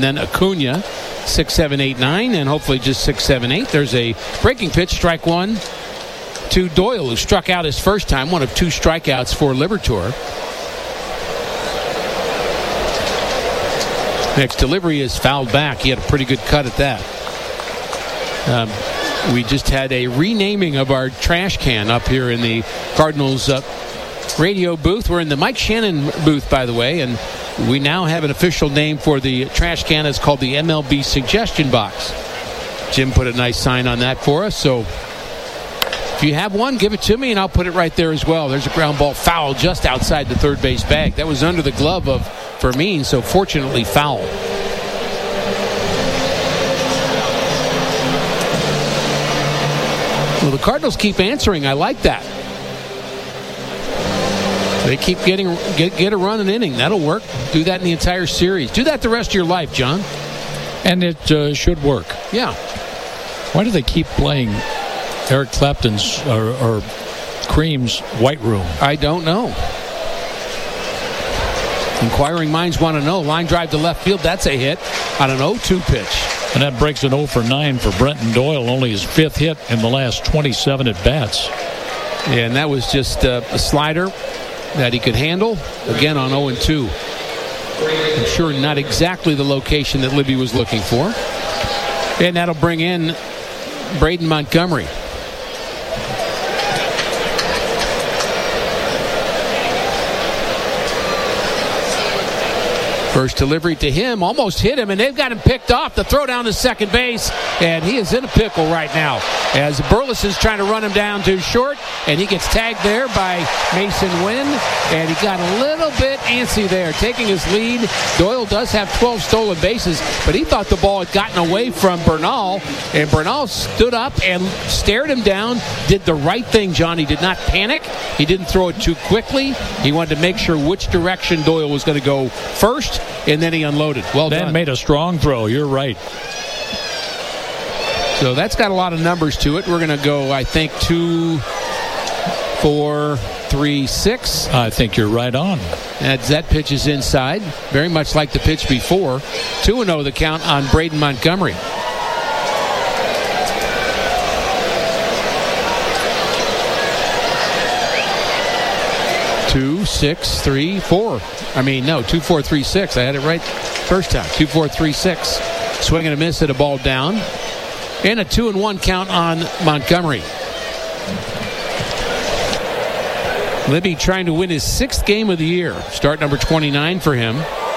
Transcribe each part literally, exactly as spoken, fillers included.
And then Acuna, six, seven, eight, nine, and hopefully just six, seven, eight. There's a breaking pitch, strike one to Doyle, who struck out his first time, one of two strikeouts for Liberatore. Next delivery is fouled back. He had a pretty good cut at that. Um, we just had a renaming of our trash can up here in the Cardinals uh, radio booth. We're in the Mike Shannon booth, by the way, and we now have an official name for the trash can. It's called the M L B Suggestion Box. Jim put a nice sign on that for us, so if you have one, give it to me, and I'll put it right there as well. There's a ground ball foul just outside the third base bag. That was under the glove of Fermin, so fortunately foul. Well, the Cardinals keep answering. I like that. They keep getting get, get a run an inning. That'll work. Do that in the entire series. Do that the rest of your life, John. And it uh, should work. Yeah. Why do they keep playing Eric Clapton's or, or Cream's White Room? I don't know. Inquiring minds want to know. Line drive to left field. That's a hit on an oh two pitch. And that breaks an oh for nine for Brenton Doyle. Only his fifth hit in the last twenty-seven at-bats. Yeah, and that was just uh, a slider that he could handle. Again on oh and two. I'm sure not exactly the location that Libby was looking for. And that'll bring in Braden Montgomery. First delivery to him, almost hit him, and they've got him picked off. The throw down to second base, and he is in a pickle right now as Burleson's trying to run him down to short, and he gets tagged there by Mason Wynn, and he got a little bit antsy there, taking his lead. Doyle does have twelve stolen bases, but he thought the ball had gotten away from Bernal, and Bernal stood up and stared him down, did the right thing, John. He did not panic. He didn't throw it too quickly. He wanted to make sure which direction Doyle was going to go first, and then he unloaded. Well done. Ben made a strong throw. You're right. So that's got a lot of numbers to it. We're going to go, I think, two, four, three, six. I think you're right on. As that pitch is inside, very much like the pitch before. two and oh the count on Braden Montgomery. Two, six, three, four. I mean, no, two, four, three, six. I had it right first time. Two, four, three, six. Swing and a miss at a ball down. And a two and one count on Montgomery. Libby trying to win his sixth game of the year. Start number twenty-nine for him.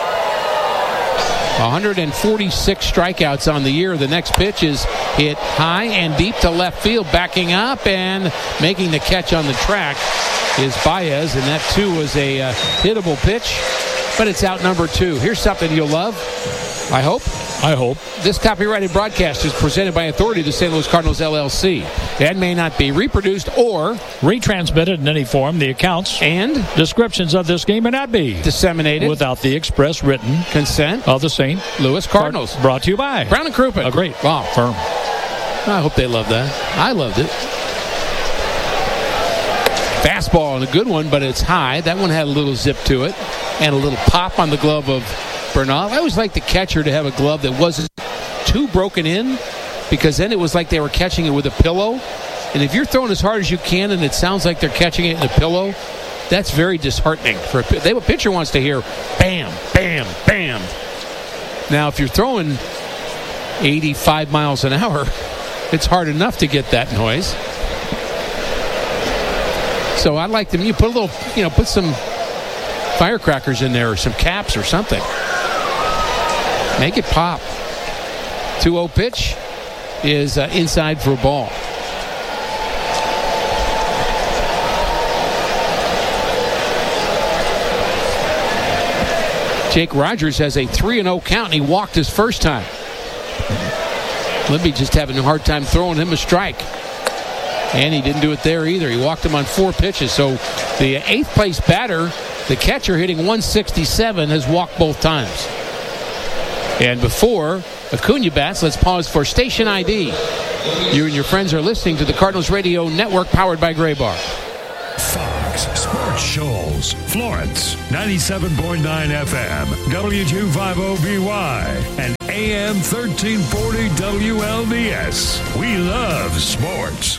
one hundred forty-six strikeouts on the year. The next pitch is hit high and deep to left field. Backing up and making the catch on the track is Baez, and that too was a uh, hittable pitch, but it's out number two. Here's something you'll love, I hope. I hope. This copyrighted broadcast is presented by authority of the Saint Louis Cardinals, L L C. And may not be reproduced or retransmitted in any form. The accounts and descriptions of this game may not be disseminated without the express written consent of the Saint Louis Cardinals. Card- brought to you by Brown and Crouppen. A great wow. firm. I hope they love that. I loved it. Fastball and a good one, but it's high. That one had a little zip to it and a little pop on the glove of Bernal. I always like the catcher to have a glove that wasn't too broken in, because then it was like they were catching it with a pillow. And if you're throwing as hard as you can and it sounds like they're catching it in a pillow, that's very disheartening. For a, they, a pitcher wants to hear bam, bam, bam. Now, if you're throwing eighty-five miles an hour, it's hard enough to get that noise. So I'd like them, you put a little, you know, put some firecrackers in there or some caps or something. Make it pop. two oh pitch is uh, inside for a ball. Jake Rogers has a three and oh count, and he walked his first time. Libby just having a hard time throwing him a strike. And he didn't do it there either. He walked him on four pitches. So the eighth place batter, the catcher hitting one sixty-seven, has walked both times. And before Acuna bats, let's pause for station I D. You and your friends are listening to the Cardinals Radio Network, powered by Gray Bar. Fox Sports Shows. Falls, Florence, ninety-seven point nine F M, W two fifty B Y, and A M thirteen forty W L D S. We love sports.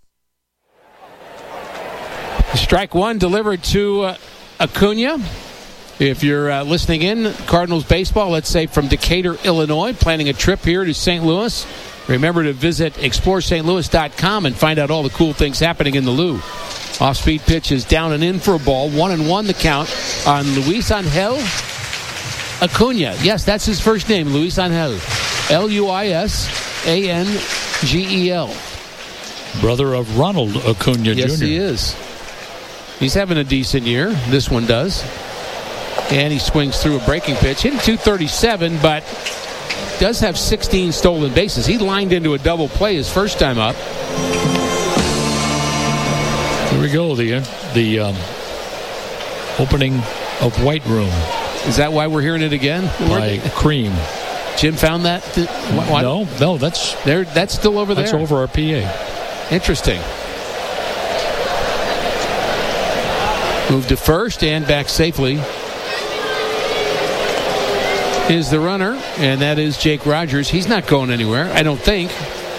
Strike one delivered to uh, Acuna. If you're uh, listening in, Cardinals baseball, let's say from Decatur, Illinois, planning a trip here to Saint Louis, remember to visit explore st louis dot com and find out all the cool things happening in the Lou. Off-speed pitch is down and in for a ball. One and one the count on Luis Angel Acuna. Yes, that's his first name, Luis Angel. L U I S A N G E L. Brother of Ronald Acuna Yes, Junior he is. He's having a decent year. This one does. And he swings through a breaking pitch. Hitting two thirty-seven, but does have sixteen stolen bases. He lined into a double play his first time up. Here we go, the the um, opening of White Room. Is that why we're hearing it again? By Cream. Jim found that? What? No, no, that's there. That's still over there? That's over our P A. Interesting. Moved to first and back safely is the runner, and that is Jake Rogers. He's not going anywhere, I don't think.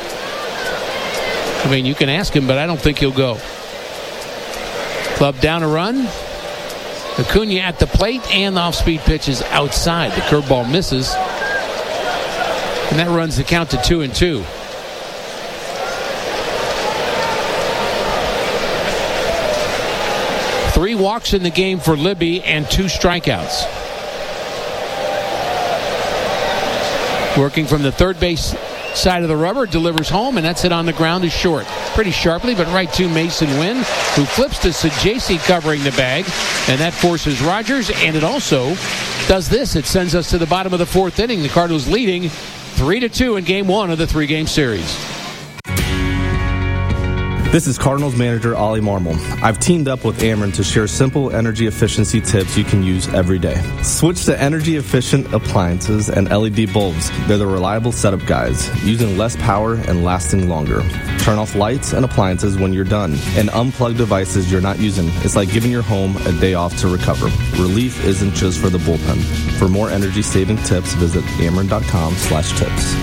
I mean, you can ask him, but I don't think he'll go. Club down a run. Acuna at the plate, and the off-speed pitch is outside. The curveball misses. And that runs the count to two and two. Three walks in the game for Libby and two strikeouts. Working from the third base side of the rubber, delivers home, and that's hit on the ground is short. Pretty sharply, but right to Mason Wynn, who flips to Sajacy covering the bag, and that forces Rogers, and it also does this. It sends us to the bottom of the fourth inning. The Cardinals leading three to two in game one of the three-game series. This is Cardinals manager Ollie Marmol. I've teamed up with Ameren to share simple energy efficiency tips you can use every day. Switch to energy-efficient appliances and L E D bulbs. They're the reliable setup guys, using less power and lasting longer. Turn off lights and appliances when you're done, and unplug devices you're not using. It's like giving your home a day off to recover. Relief isn't just for the bullpen. For more energy-saving tips, visit ameren.com slash tips.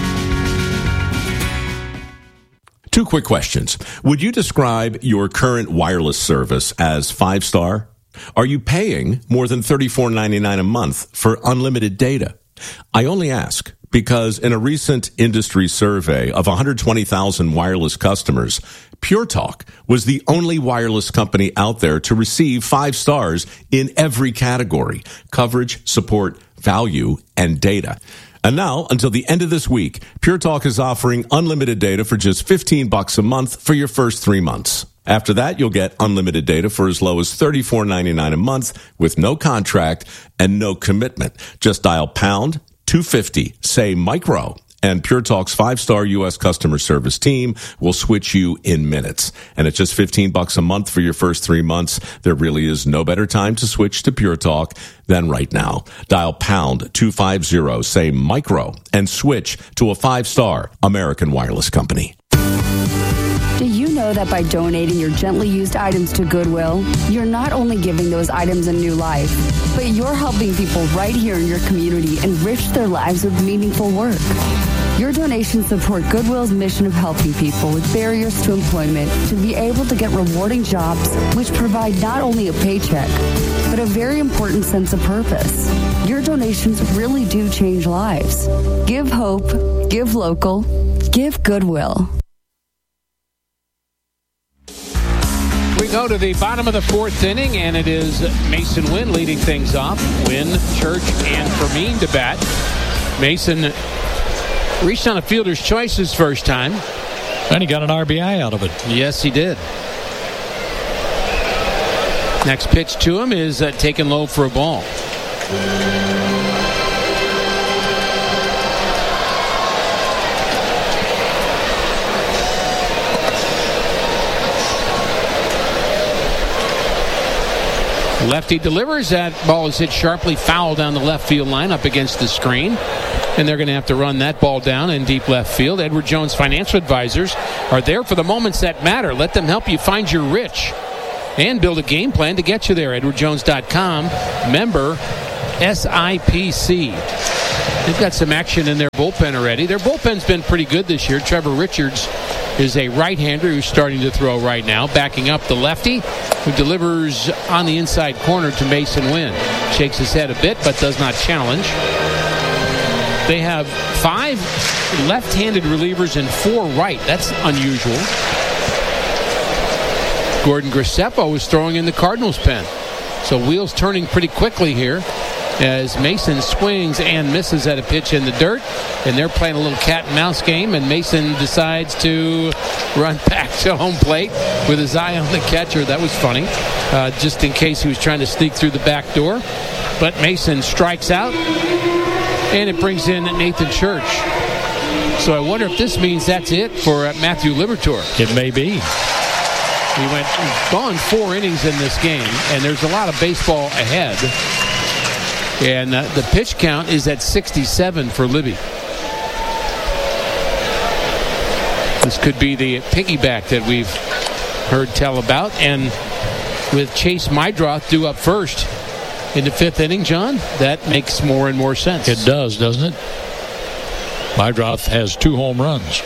Two quick questions. Would you describe your current wireless service as five-star? Are you paying more than thirty-four ninety-nine a month for unlimited data? I only ask because in a recent industry survey of one hundred twenty thousand wireless customers, Pure Talk was the only wireless company out there to receive five stars in every category: coverage, support, value, and data. And now, until the end of this week, Pure Talk is offering unlimited data for just fifteen bucks a month for your first three months. After that, you'll get unlimited data for as low as thirty-four ninety-nine a month with no contract and no commitment. Just dial pound two fifty, say micro, and Pure Talk's five-star U S customer service team will switch you in minutes. And at just fifteen bucks a month for your first three months, there really is no better time to switch to Pure Talk than right now. Dial pound two fifty, say micro, and switch to a five-star American Wireless Company. Do you know that by donating your gently used items to Goodwill, you're not only giving those items a new life, but you're helping people right here in your community enrich their lives with meaningful work. Your donations support Goodwill's mission of helping people with barriers to employment to be able to get rewarding jobs which provide not only a paycheck, but a very important sense of purpose. Your donations really do change lives. Give hope, give local, give Goodwill. We go to the bottom of the fourth inning, and it is Mason Wynn leading things off. Wynn, Church, and Fermin to bat. Mason reached on a fielder's choice his first time. And he got an R B I out of it. Yes, he did. Next pitch to him is uh, taken low for a ball. Lefty delivers. That ball is hit sharply foul down the left field line up against the screen. And they're going to have to run that ball down in deep left field. Edward Jones Financial Advisors are there for the moments that matter. Let them help you find your rich. and build a game plan to get you there. Edward Jones dot com, member S I P C. They've got some action in their bullpen already. Their bullpen's been pretty good this year. Trevor Richards is a right-hander who's starting to throw right now, backing up the lefty, who delivers on the inside corner to Mason Wynn. Shakes his head a bit, but does not challenge. They have five left-handed relievers and four right. That's unusual. Gordon Graceffa was throwing in the Cardinals' pen. So wheels turning pretty quickly here as Mason swings and misses at a pitch in the dirt. And they're playing a little cat and mouse game, and Mason decides to run back to home plate with his eye on the catcher. That was funny, uh, just in case he was trying to sneak through the back door. But Mason strikes out, and it brings in Nathan Church. So I wonder if this means that's it for uh, Matthew Liberatore. It may be. He went gone four innings in this game, and there's a lot of baseball ahead. And uh, the pitch count is at sixty-seven for Libby. This could be the piggyback that we've heard tell about. And with Chase Mydroth due up first in the fifth inning, John, that makes more and more sense. It does, doesn't it? Mydroth has two home runs.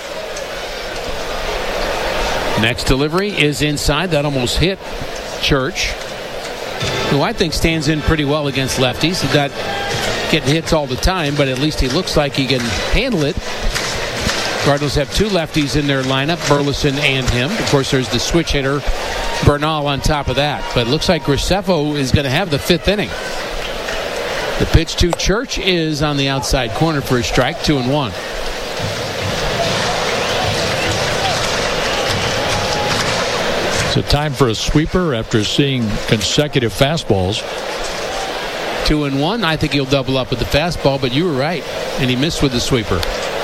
Next delivery is inside. That almost hit Church, who I think stands in pretty well against lefties. He's not getting hits all the time, but at least he looks like he can handle it. Cardinals have two lefties in their lineup, Burleson and him. Of course, there's the switch hitter, Bernal, on top of that. But it looks like Graceffa is going to have the fifth inning. The pitch to Church is on the outside corner for a strike, two and one. Is it time for a sweeper after seeing consecutive fastballs? Two and one. I think he'll double up with the fastball, but you were right. And he missed with the sweeper.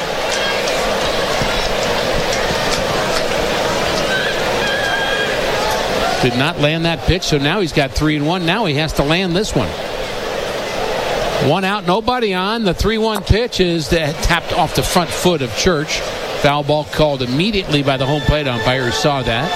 Did not land that pitch, so now he's got three and one. Now he has to land this one. One out, nobody on. The three one pitch is tapped off the front foot of Church. Foul ball called immediately by the home plate umpire who saw that.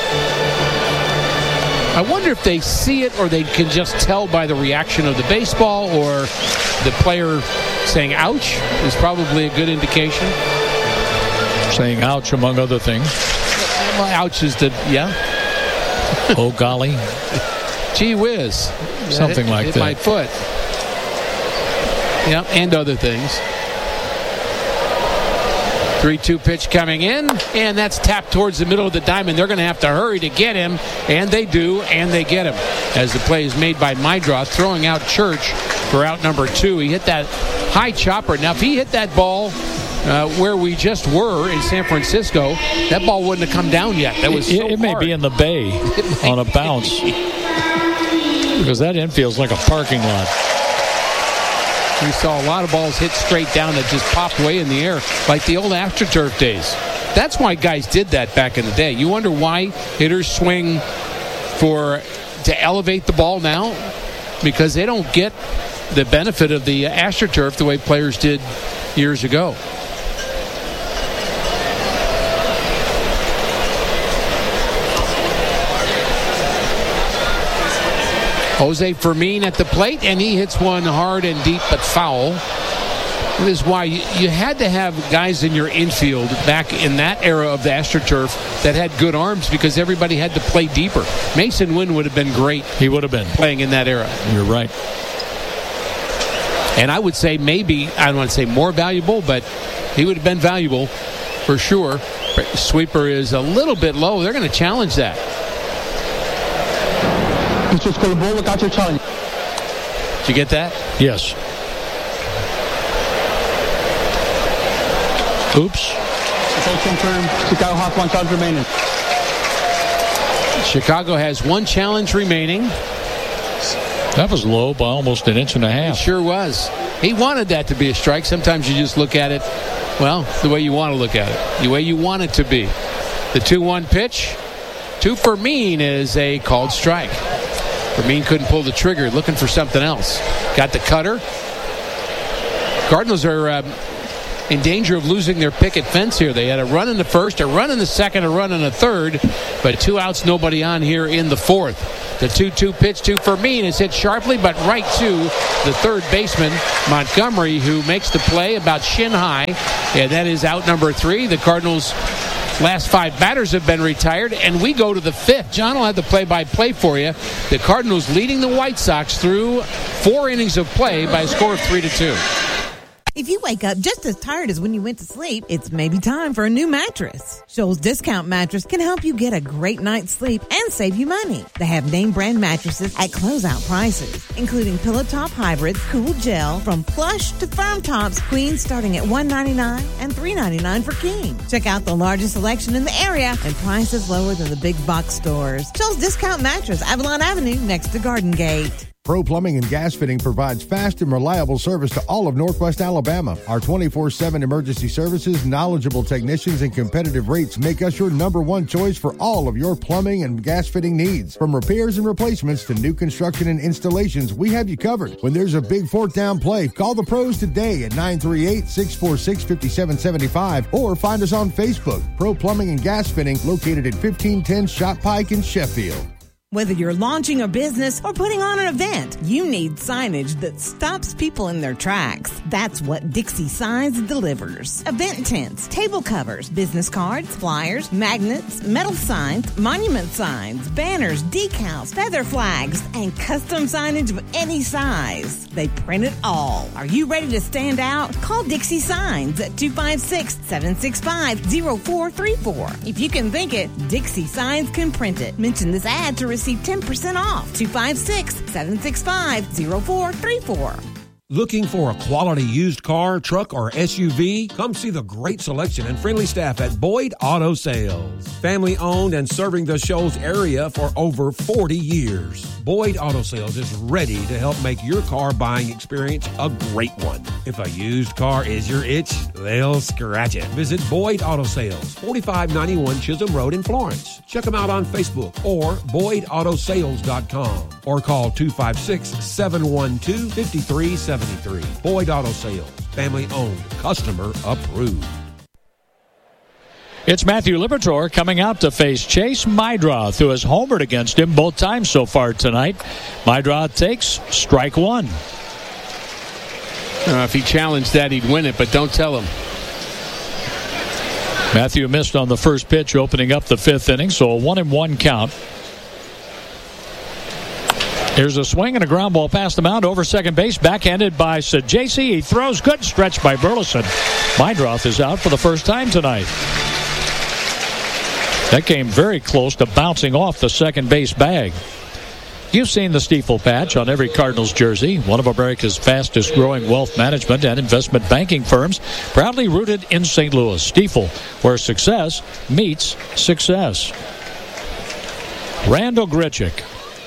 I wonder if they see it or they can just tell by the reaction of the baseball, or the player saying ouch is probably a good indication. Saying ouch among other things. Well, ouch is the, yeah. Oh, golly. Gee whiz. Something hit, like hit that. My foot. Yeah, and other things. three two pitch coming in, and that's tapped towards the middle of the diamond. They're going to have to hurry to get him, and they do, and they get him. As the play is made by Mydroth, throwing out Church for out number two. He hit that high chopper. Now, if he hit that ball uh, where we just were in San Francisco, that ball wouldn't have come down yet. That was It, so it may hard. be in the bay on a bounce. Because that infield's like a parking lot. We saw a lot of balls hit straight down that just popped way in the air, like the old AstroTurf days. That's why guys did that back in the day. You wonder why hitters swing for to elevate the ball now? Because they don't get the benefit of the AstroTurf the way players did years ago. Jose Fermin at the plate, and he hits one hard and deep but foul. This is why you, you had to have guys in your infield back in that era of the AstroTurf that had good arms, because everybody had to play deeper. Mason Wynn would have been great. He would have been. Playing in that era. You're right. And I would say maybe, I don't want to say more valuable, but he would have been valuable for sure. Sweeper is a little bit low. They're going to challenge that. Mister Scolabolo got your challenge. Did you get that? Yes. Oops. Confirmed. Chicago has one challenge remaining. Chicago has one challenge remaining. That was low by almost an inch and a It half. sure was. He wanted that to be a strike. Sometimes you just look at it, well, the way you want to look at it, the way you want it to be. The two one pitch to Fermin is a called strike. Fermin couldn't pull the trigger, looking for something else. Got the cutter. Cardinals are uh, in danger of losing their picket fence here. They had a run in the first, a run in the second, a run in the third, but two outs, nobody on here in the fourth. The two two pitch to Fermin is hit sharply, but right to the third baseman, Montgomery, who makes the play about shin high, and that is out number three. The Cardinals' last five batters have been retired, and we go to the fifth. John will have the play-by-play for you. The Cardinals leading the White Sox through four innings of play by a score of three to two. If you wake up just as tired as when you went to sleep, it's maybe time for a new mattress. Shoals Discount Mattress can help you get a great night's sleep and save you money. They have name brand mattresses at closeout prices, including Pillow Top Hybrid, Cool Gel, from plush to firm tops, queens starting at one hundred ninety-nine dollars and three hundred ninety-nine dollars for king. Check out the largest selection in the area and prices lower than the big box stores. Shoals Discount Mattress, Avalon Avenue, next to Garden Gate. Pro Plumbing and Gas Fitting provides fast and reliable service to all of Northwest Alabama. Our twenty-four seven emergency services, knowledgeable technicians, and competitive rates make us your number one choice for all of your plumbing and gas fitting needs. From repairs and replacements to new construction and installations, we have you covered. When there's a big fourth down play, call the pros today at nine three eight, six four six, five seven seven five or find us on Facebook. Pro Plumbing and Gas Fitting, located at fifteen ten Shot Pike in Sheffield. Whether you're launching a business or putting on an event, you need signage that stops people in their tracks. That's what Dixie Signs delivers. Event tents, table covers, business cards, flyers, magnets, metal signs, monument signs, banners, decals, feather flags, and custom signage of any size. They print it all. Are you ready to stand out? Call Dixie Signs at two five six, seven six five, zero four three four. If you can think it, Dixie Signs can print it. Mention this ad to receive ten percent off. two five six, seven six five, zero four three four. Looking for a quality used car, truck, or S U V? Come see the great selection and friendly staff at Boyd Auto Sales. Family owned and serving the Shoals area for over forty years. Boyd Auto Sales is ready to help make your car buying experience a great one. If a used car is your itch, they'll scratch it. Visit Boyd Auto Sales, forty-five ninety-one Chisholm Road in Florence. Check them out on Facebook or boyd auto sales dot com or call two five six, seven one two, five three seven three. Boyd Auto Sales, family owned, customer approved. It's Matthew Liberatore coming out to face Chase Mydroth, who has homered against him both times so far tonight. Mydroth takes strike one. Uh, if he challenged that, he'd win it, but don't tell him. Matthew missed on the first pitch, opening up the fifth inning, so a one and one count. Here's a swing and a ground ball past the mound over second base, backhanded by Sajasi. He throws, good stretch by Burleson. Mydroth is out for the first time tonight. That came very close to bouncing off the second base bag. You've seen the Stifel patch on every Cardinals jersey, one of America's fastest growing wealth management and investment banking firms, proudly rooted in Saint Louis. Stifel, where success meets success. Randal Grichuk,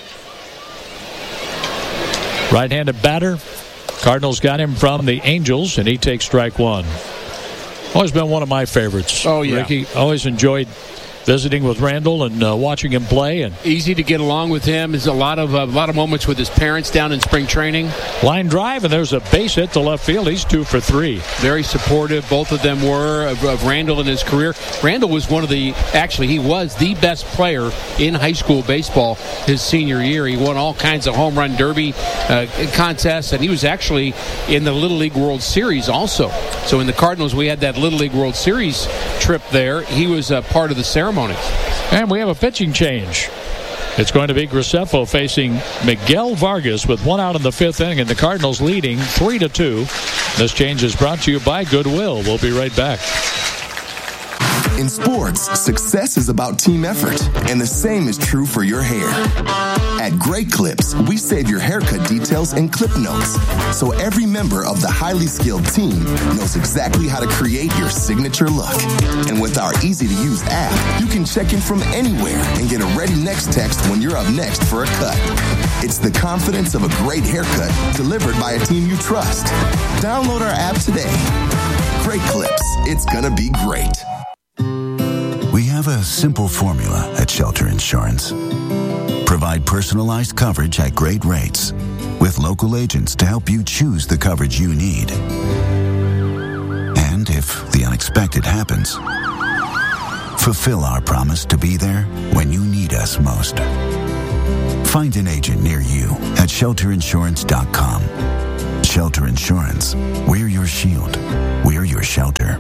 right-handed batter. Cardinals got him from the Angels, and he takes strike one. Always been one of my favorites. Oh, yeah. Ricky, always enjoyed visiting with Randall and uh, watching him play. And easy to get along with him. There's a lot of uh, a lot of moments with his parents down in spring training. Line drive, and there's a base hit to left field. He's two for three. Very supportive. Both of them were of, of Randall in his career. Randall was one of the, actually, he was the best player in high school baseball his senior year. He won all kinds of home run derby uh, contests, and he was actually in the Little League World Series also. So in the Cardinals, we had that Little League World Series trip there. He was a part of the ceremony. And we have a pitching change. It's going to be Graceffo facing Miguel Vargas with one out in the fifth inning, and the Cardinals leading three to two. This change is brought to you by Goodwill. We'll be right back. In sports, success is about team effort, and the same is true for your hair. At Great Clips, we save your haircut details in clip notes, so every member of the highly skilled team knows exactly how to create your signature look. And with our easy-to-use app, you can check in from anywhere and get a ready next text when you're up next for a cut. It's the confidence of a great haircut delivered by a team you trust. Download our app today. Great Clips. It's gonna be great. We have a simple formula at Shelter Insurance. Provide personalized coverage at great rates with local agents to help you choose the coverage you need. And if the unexpected happens. Fulfill our promise to be there when you need us most. Find an agent near you at shelter insurance dot com. Shelter Insurance. We're your shield. We're your shelter.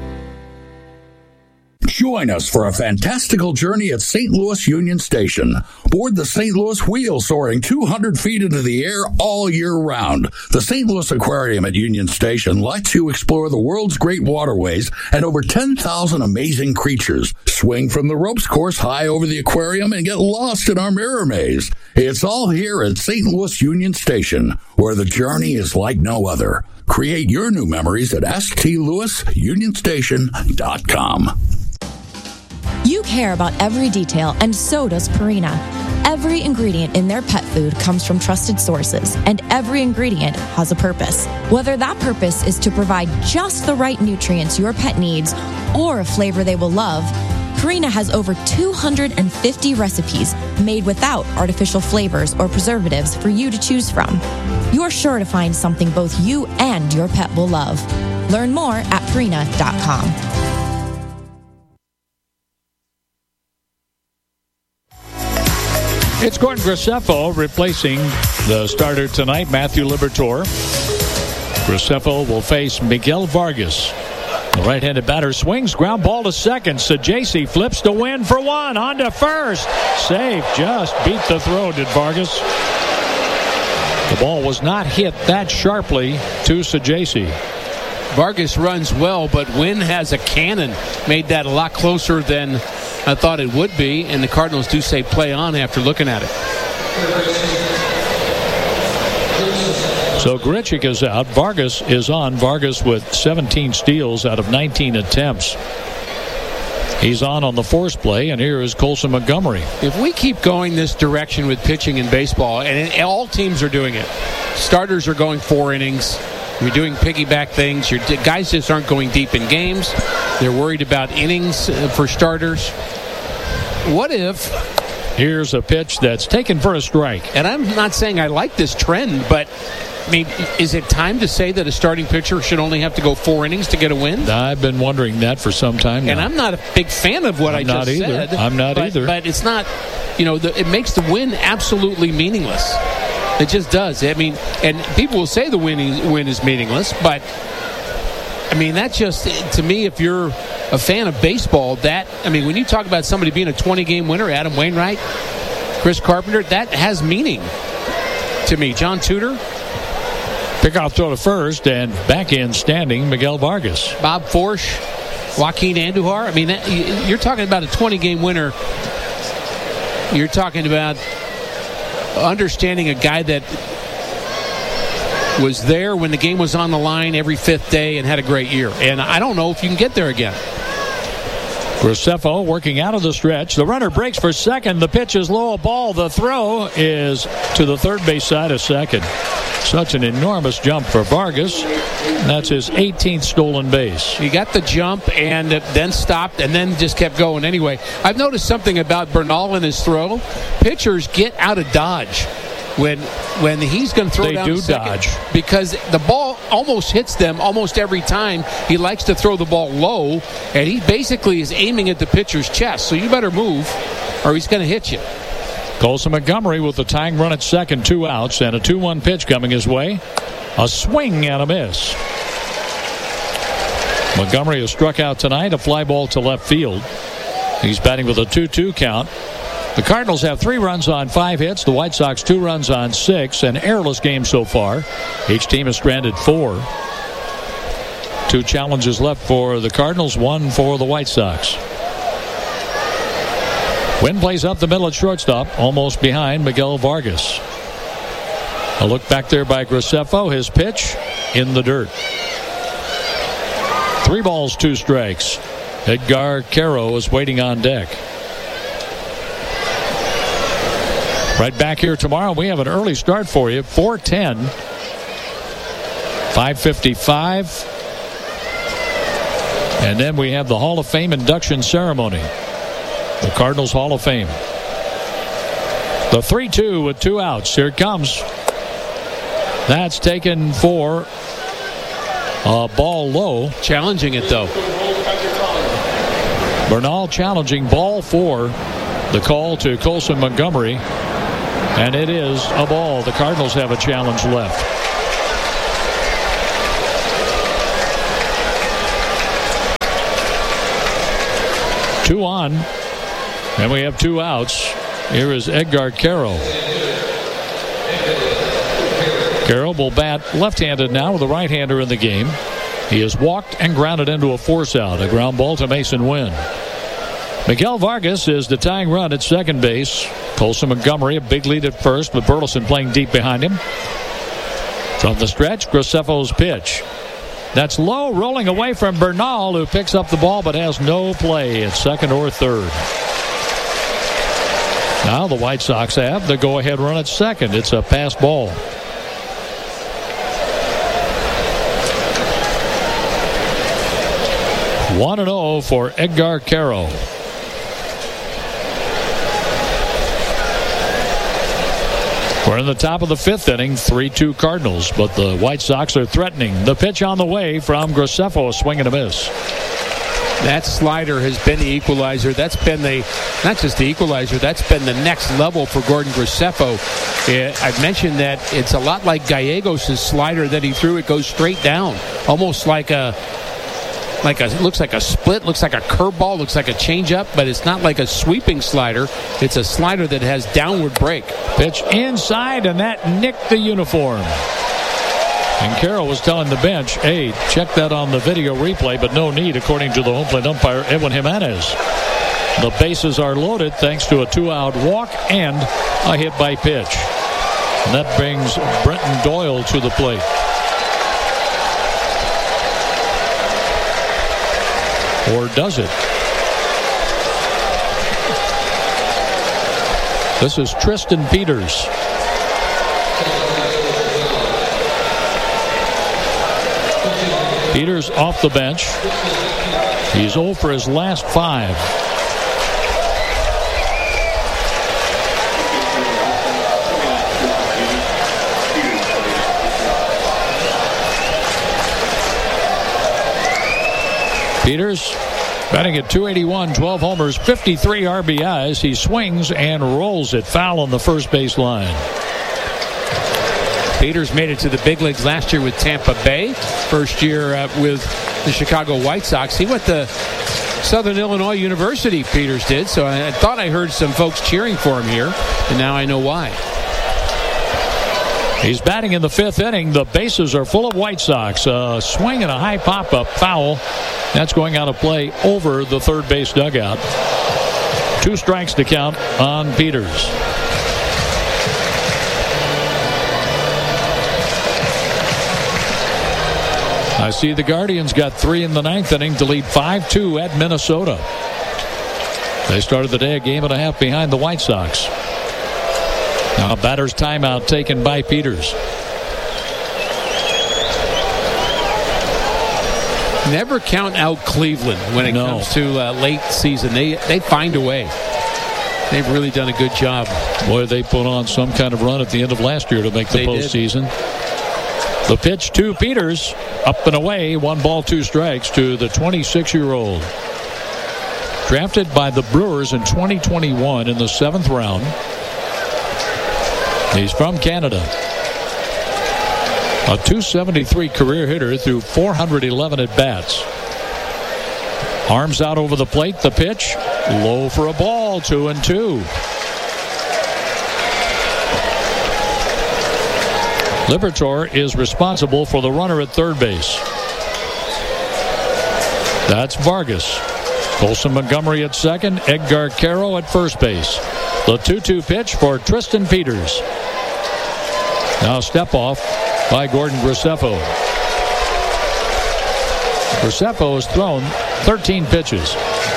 Join us for a fantastical journey at Saint Louis Union Station. Board the Saint Louis Wheel, soaring two hundred feet into the air all year round. The Saint Louis Aquarium at Union Station lets you explore the world's great waterways and over ten thousand amazing creatures. Swing from the ropes course high over the aquarium and get lost in our mirror maze. It's all here at Saint Louis Union Station, where the journey is like no other. Create your new memories at s t louis union station dot com. You care about every detail, and so does Purina. Every ingredient in their pet food comes from trusted sources, and every ingredient has a purpose. Whether that purpose is to provide just the right nutrients your pet needs or a flavor they will love, Purina has over two hundred fifty recipes made without artificial flavors or preservatives for you to choose from. You're sure to find something both you and your pet will love. Learn more at purina dot com. It's Gordon Graceffo replacing the starter tonight, Matthew Liberatore. Graceffo will face Miguel Vargas. The right-handed batter swings, ground ball to second. Sajaci flips to win for one. On to first. Safe, just beat the throw, did Vargas. The ball was not hit that sharply to Sajaci. Vargas runs well, but Wynn has a cannon. Made that a lot closer than I thought it would be, and the Cardinals do say play on after looking at it. So Grichuk is out. Vargas is on. Vargas with seventeen steals out of nineteen attempts. He's on on the force play, and here is Colson Montgomery. If we keep going this direction with pitching in baseball, and all teams are doing it, starters are going four innings. You're doing piggyback things. Your guys just aren't going deep in games. They're worried about innings for starters. What if... Here's a pitch that's taken for a strike. And I'm not saying I like this trend, but, I mean, is it time to say that a starting pitcher should only have to go four innings to get a win? I've been wondering that for some time now. And I'm not a big fan of what I'm I not just either. said. I'm not but, either. But it's not, you know, the, it makes the win absolutely meaningless. It just does. I mean, and people will say the win, win is meaningless, but, I mean, that just, to me, if you're a fan of baseball, that, I mean, when you talk about somebody being a twenty-game winner, Adam Wainwright, Chris Carpenter, that has meaning to me. John Tudor. Pickoff throw to first, and back in standing, Miguel Vargas. Bob Forsch, Joaquin Andujar. I mean, that, you're talking about a twenty-game winner. You're talking about understanding a guy that was there when the game was on the line every fifth day and had a great year. And I don't know if you can get there again. Graceffo working out of the stretch. The runner breaks for second. The pitch is low, a ball. The throw is to the third base side of second. Such an enormous jump for Vargas. That's his eighteenth stolen base. He got the jump and then stopped and then just kept going anyway. I've noticed something about Bernal in his throw. Pitchers get out of dodge when when he's going to throw they down do second dodge because the ball almost hits them almost every time. He likes to throw the ball low, and he basically is aiming at the pitcher's chest. So you better move or he's going to hit you. Colson Montgomery with the tying run at second, two outs, and a two one pitch coming his way. A swing and a miss. Montgomery has struck out tonight, a fly ball to left field. He's batting with a two two count. The Cardinals have three runs on five hits. The White Sox two runs on six. An errorless game so far. Each team has stranded four. Two challenges left for the Cardinals, one for the White Sox. Wynn plays up the middle at shortstop, almost behind Miguel Vargas. A look back there by Graceffo. His pitch in the dirt. Three balls, two strikes. Edgar Caro is waiting on deck. Right back here tomorrow. We have an early start for you. four ten. five fifty-five. And then we have the Hall of Fame induction ceremony. The Cardinals Hall of Fame. The three two with two outs. Here it comes. That's taken for a ball low. Challenging it, though. Bernal challenging ball four. The call to Colson Montgomery. And it is a ball. The Cardinals have a challenge left. Two on. And we have two outs. Here is Edgar Quero. Quero will bat left-handed now with a right-hander in the game. He has walked and grounded into a force out. A ground ball to Mason Wynn. Miguel Vargas is the tying run at second base. Colson Montgomery, a big lead at first, with Burleson playing deep behind him. From the stretch, Graceffo's pitch. That's low, rolling away from Bernal, who picks up the ball but has no play at second or third. Now the White Sox have the go-ahead run at second. It's a pass ball. one and oh for Edgar Quero. We're in the top of the fifth inning, three two Cardinals, but the White Sox are threatening. The pitch on the way from Graceffo, a swing and a miss. That slider has been the equalizer. That's been the, not just the equalizer, that's been the next level for Gordon Graceffo. I've mentioned that it's a lot like Gallegos' slider that he threw. It goes straight down, almost like a, like a, looks like a split, looks like a curveball, looks like a changeup, but it's not like a sweeping slider. It's a slider that has downward break. Pitch inside, and that nicked the uniform. And Quero was telling the bench, hey, check that on the video replay, but no need, according to the home plate umpire, Edwin Jimenez. The bases are loaded thanks to a two-out walk and a hit by pitch. And that brings Brenton Doyle to the plate. Or does it? This is Tristan Peters. Peters off the bench. He's oh for his last five. Peters batting at two eighty-one, twelve homers, fifty-three R B Is. He swings and rolls it foul on the first base line. Peters made it to the big leagues last year with Tampa Bay. First year uh, with the Chicago White Sox. He went to Southern Illinois University, Peters did. So I, I thought I heard some folks cheering for him here. And now I know why. He's batting in the fifth inning. The bases are full of White Sox. A swing and a high pop-up foul. That's going out of play over the third base dugout. Two strikes to count on Peters. I see the Guardians got three in the ninth inning to lead five two at Minnesota. They started the day a game and a half behind the White Sox. Now a batter's timeout taken by Peters. Never count out Cleveland when it no. comes to uh, late season. They they find a way. They've really done a good job. Boy, they put on some kind of run at the end of last year to make the they postseason. Did. The pitch to Peters. Up and away. One ball, two strikes to the twenty-six-year-old. Drafted by the Brewers in twenty twenty-one in the seventh round. He's from Canada. A two seventy-three career hitter through four hundred eleven at-bats. Arms out over the plate. The pitch. Low for a ball. Two and two. Liberatore is responsible for the runner at third base. That's Vargas. Colson Montgomery at second. Edgar Quero at first base. The two two pitch for Tristan Peters. Now step off by Gordon Graceffo. Graceffo has thrown thirteen pitches.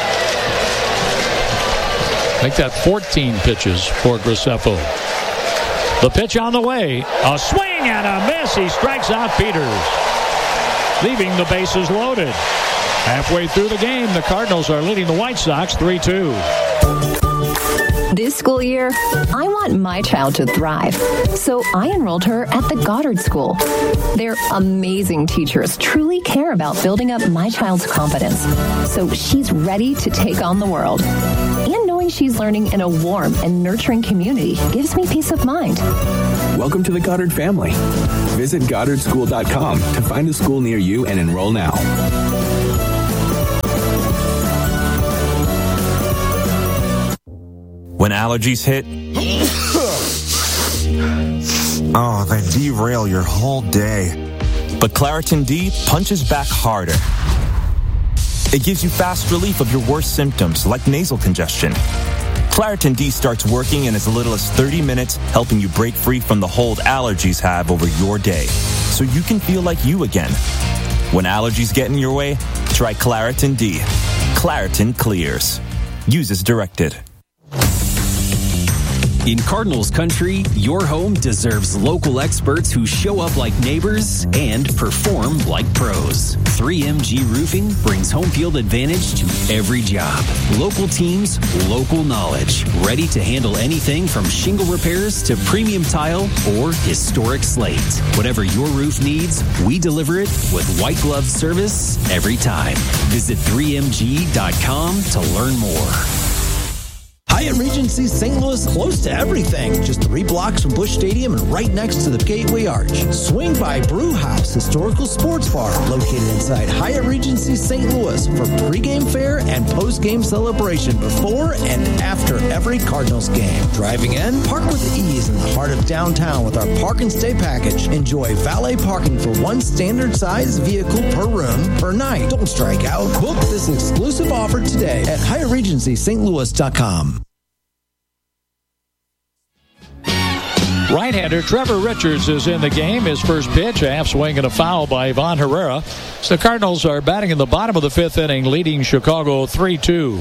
Make that fourteen pitches for Graceffo. The pitch on the way. A swing and a miss. He strikes out Peters, leaving the bases loaded. Halfway through the game, the Cardinals are leading the White Sox three two. This school year, I want my child to thrive, so I enrolled her at the Goddard School. Their amazing teachers truly care about building up my child's confidence, so she's ready to take on the world. And knowing she's learning in a warm and nurturing community gives me peace of mind. Welcome to the Goddard family. Visit Goddard School dot com to find a school near you and enroll now. When allergies hit, oh, they derail your whole day. But Claritin D punches back harder. It gives you fast relief of your worst symptoms, like nasal congestion. Claritin D starts working in as little as thirty minutes, helping you break free from the hold allergies have over your day, so you can feel like you again. When allergies get in your way, try Claritin D. Claritin clears. Use as directed. In Cardinals country, your home deserves local experts who show up like neighbors and perform like pros. three M G Roofing brings home field advantage to every job. Local teams, local knowledge. Ready to handle anything from shingle repairs to premium tile or historic slate. Whatever your roof needs, we deliver it with white glove service every time. Visit three M G dot com to learn more. Hyatt Regency Saint Louis, close to everything. Just three blocks from Busch Stadium and right next to the Gateway Arch. Swing by Brew House Historical Sports Bar, located inside Hyatt Regency Saint Louis for pregame fare and postgame celebration before and after every Cardinals game. Driving in, park with ease in the heart of downtown with our Park and Stay package. Enjoy valet parking for one standard size vehicle per room per night. Don't strike out. Book this exclusive offer today at Hyatt Regency Saint Louis dot com. Right-hander Trevor Richards is in the game. His first pitch, a half swing and a foul by Ivan Herrera. So the Cardinals are batting in the bottom of the fifth inning, leading Chicago three two.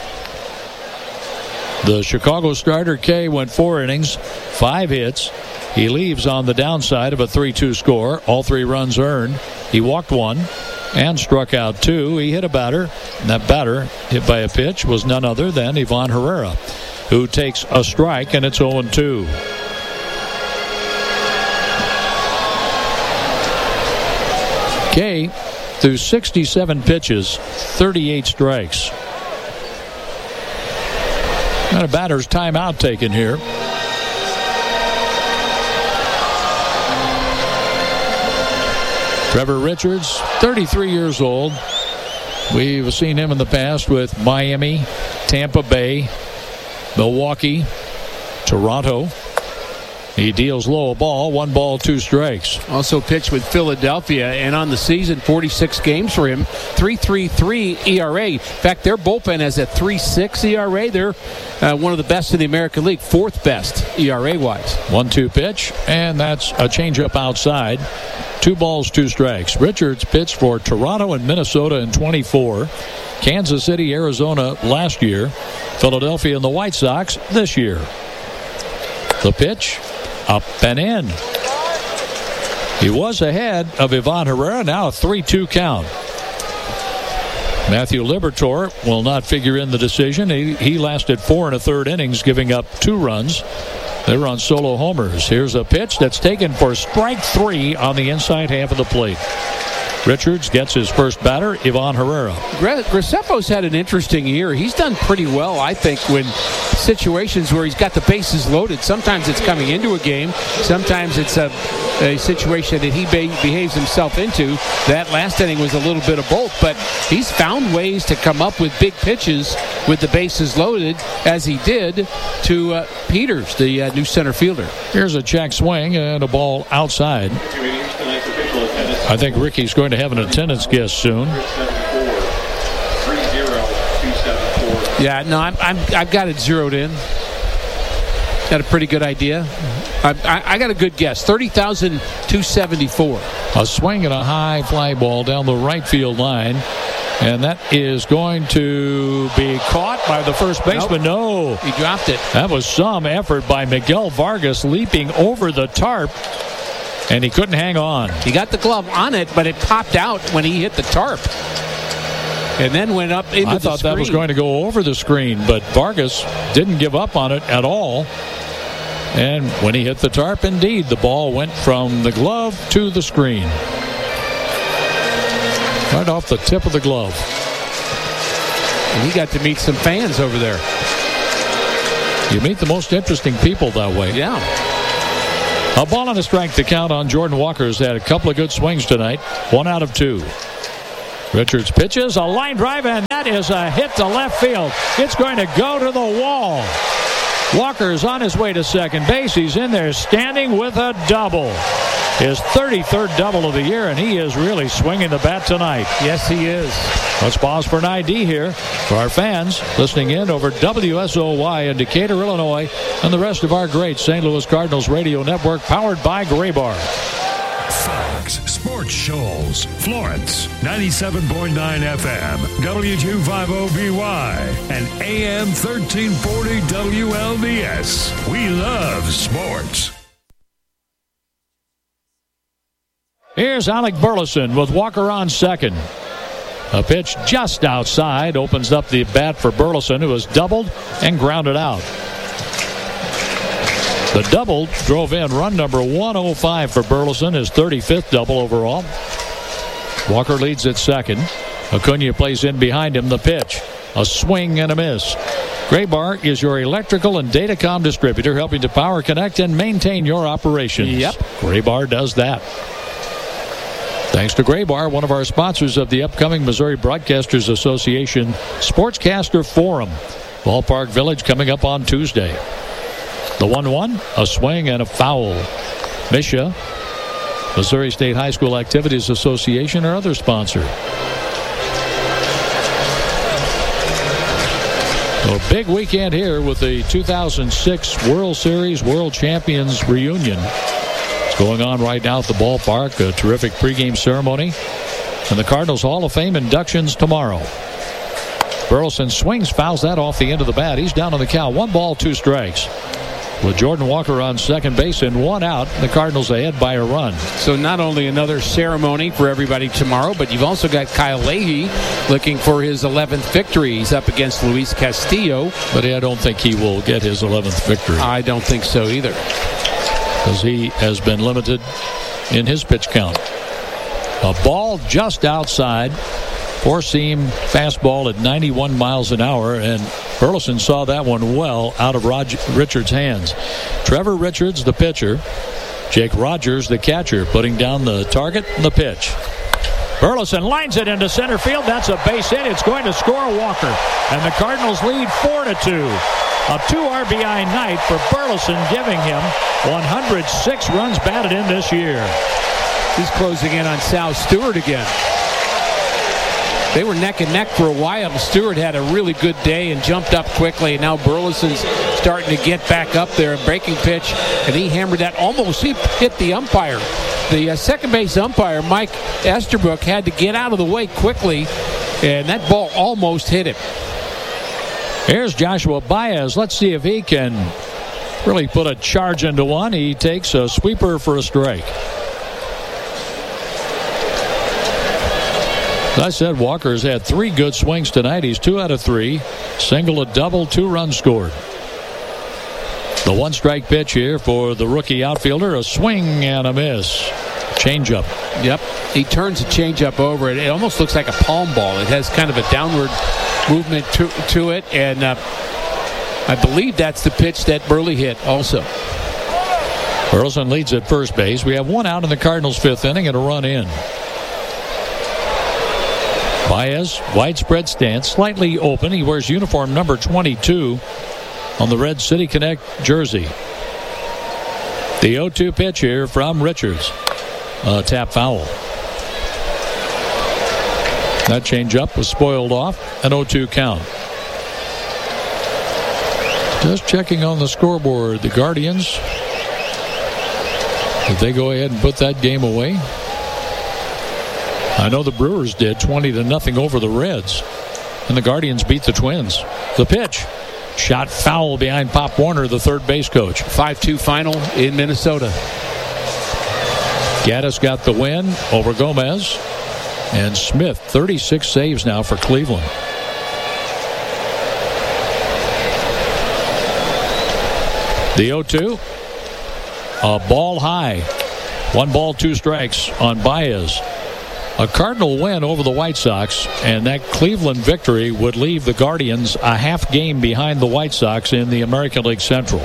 The Chicago starter, Kay, went four innings, five hits. He leaves on the downside of a three two score. All three runs earned. He walked one and struck out two. He hit a batter, and that batter, hit by a pitch, was none other than Ivan Herrera, who takes a strike, and it's oh two. Kay threw sixty-seven pitches, thirty-eight strikes. Got a batter's timeout taken here. Trevor Richards, thirty-three years old. We've seen him in the past with Miami, Tampa Bay, Milwaukee, Toronto. He deals low a ball, one ball, two strikes. Also pitched with Philadelphia, and on the season, forty-six games for him, three point three three E R A. In fact, their bullpen has a three point six E R A. They're uh, one of the best in the American League, fourth best E R A-wise. one two pitch, and that's a changeup outside. Two balls, two strikes. Richards pitched for Toronto and Minnesota in twenty-four, Kansas City, Arizona last year, Philadelphia and the White Sox this year. The pitch, up and in. He was ahead of Ivan Herrera, now a three two count. Matthew Liberatore will not figure in the decision. He, he lasted four and a third innings, giving up two runs. They were on solo homers. Here's a pitch that's taken for strike three on the inside half of the plate. Richards gets his first batter, Ivan Herrera. Griseffo's had an interesting year. He's done pretty well, I think, when situations where he's got the bases loaded. Sometimes it's coming into a game. Sometimes it's a, a situation that he be- behaves himself into. That last inning was a little bit of both, but he's found ways to come up with big pitches with the bases loaded, as he did to uh, Peters, the uh, new center fielder. Here's a check swing and a ball outside. I think Ricky's going to have an attendance guest soon. Yeah, no, I'm, I'm, I've got it zeroed in. Got a pretty good idea. I, I, I got a good guess. thirty thousand two hundred seventy-four. A swing and a high fly ball down the right field line. And that is going to be caught by the first baseman. Nope. No. He dropped it. That was some effort by Miguel Vargas leaping over the tarp. And he couldn't hang on. He got the glove on it, but it popped out when he hit the tarp. and then went up into I the thought screen. that was going to go over the screen, but Vargas didn't give up on it at all. And when he hit the tarp, indeed, the ball went from the glove to the screen. Right off the tip of the glove. And he got to meet some fans over there. You meet the most interesting people that way. Yeah. A ball and a strike to count on Jordan Walker's had a couple of good swings tonight. One out of two. Richards pitches a line drive, and that is a hit to left field. It's going to go to the wall. Walker's on his way to second base. He's in there standing with a double. His thirty-third double of the year, and he is really swinging the bat tonight. Yes, he is. Let's pause for an I D here for our fans listening in over W S O Y in Decatur, Illinois, and the rest of our great Saint Louis Cardinals radio network powered by Graybar. Fox Sports Shoals, Florence, ninety-seven point nine F M, W two fifty B Y, and A M thirteen forty W L D S. We love sports. Here's Alec Burleson with Walker on second. A pitch just outside opens up the bat for Burleson, who has doubled and grounded out. The double drove in run number one oh five for Burleson, his thirty-fifth double overall. Walker leads at second. Acuna plays in behind him. The pitch, a swing and a miss. Graybar is your electrical and datacom distributor, helping to power, connect, and maintain your operations. Yep. Graybar does that. Thanks to Graybar, one of our sponsors of the upcoming Missouri Broadcasters Association Sportscaster Forum. Ballpark Village coming up on Tuesday. The one one, a swing and a foul. Misha, Missouri State High School Activities Association, our other sponsor. A big weekend here with the two thousand six World Series World Champions reunion. It's going on right now at the ballpark. A terrific pregame ceremony. And the Cardinals Hall of Fame inductions tomorrow. Burleson swings, fouls that off the end of the bat. He's down on the count. One ball, two strikes. With Jordan Walker on second base and one out, the Cardinals ahead by a run. So not only another ceremony for everybody tomorrow, but you've also got Kyle Leahy looking for his eleventh victory. He's up against Luis Castillo. But I don't think he will get his eleventh victory. I don't think so either. Because he has been limited in his pitch count. A ball just outside. Four-seam fastball at ninety-one miles an hour, and Burleson saw that one well out of Roger, Richards' hands. Trevor Richards, the pitcher. Jake Rogers, the catcher, putting down the target and the pitch. Burleson lines it into center field. That's a base hit. It's going to score Walker. And the Cardinals lead four to two. A two R B I night for Burleson, giving him one hundred six runs batted in this year. He's closing in on Sal Stewart again. They were neck and neck for a while. Stewart had a really good day and jumped up quickly. And now Burleson's starting to get back up there. A breaking pitch, and he hammered that. Almost he hit the umpire. The uh, second base umpire, Mike Esterbrook, had to get out of the way quickly, and that ball almost hit him. Here's Joshua Baez. Let's see if he can really put a charge into one. He takes a sweeper for a strike. As I said, Walker's had three good swings tonight. He's two out of three. Single, a double, two runs scored. The one strike pitch here for the rookie outfielder. A swing and a miss. Changeup. Yep. He turns the changeup over. It, it almost looks like a palm ball. It has kind of a downward movement to, to it. And uh, I believe that's the pitch that Burley hit also. Burleson leads at first base. We have one out in the Cardinals' fifth inning and a run in. Baez, widespread stance, slightly open. He wears uniform number twenty-two on the Red City Connect jersey. The oh two pitch here from Richards. Uh, tap foul. That changeup was spoiled off. An oh two count. Just checking on the scoreboard. The Guardians, did they go ahead and put that game away? I know the Brewers did, twenty to nothing over the Reds. And the Guardians beat the Twins. The pitch. Shot foul behind Pop Warner, the third base coach. five two final in Minnesota. Gaddis got the win over Gomez. And Smith, thirty-six saves now for Cleveland. The oh two. A ball high. One ball, two strikes on Baez. A Cardinal win over the White Sox, and that Cleveland victory would leave the Guardians a half game behind the White Sox in the American League Central.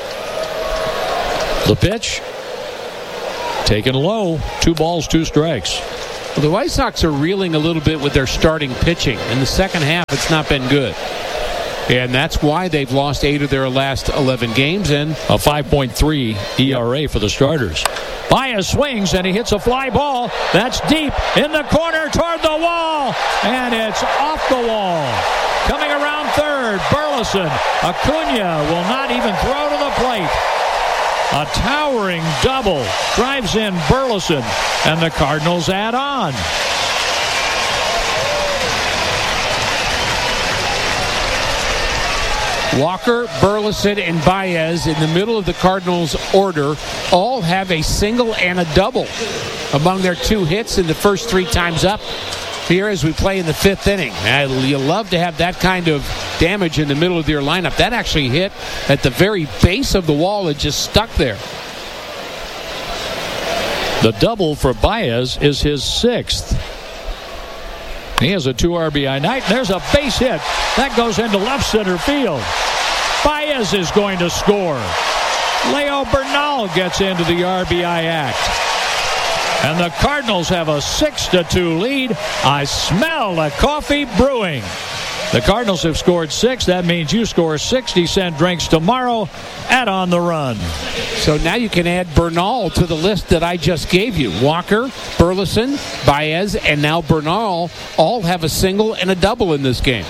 The pitch. Taken low. Two balls, two strikes. Well, the White Sox are reeling a little bit with their starting pitching. In the second half, it's not been good. And that's why they've lost eight of their last eleven games. And a five point three E R A for the starters. Baez swings, and he hits a fly ball. That's deep in the corner toward the wall. And it's off the wall. Coming around third, Burleson. Acuna will not even throw to the plate. A towering double drives in Burleson, and the Cardinals add on. Walker, Burleson, and Baez in the middle of the Cardinals' order all have a single and a double among their two hits in the first three times up here as we play in the fifth inning. Now, you love to have that kind of damage in the middle of your lineup. That actually hit at the very base of the wall and just stuck there. The double for Baez is his sixth. He has a two R B I night. There's a base hit. That goes into left center field. Baez is going to score. Leo Bernal gets into the R B I act. And the Cardinals have a six to two lead. I smell the coffee brewing. The Cardinals have scored six. That means you score sixty cent drinks tomorrow at On the Run. So now you can add Bernal to the list that I just gave you. Walker, Burleson, Baez, and now Bernal all have a single and a double in this game.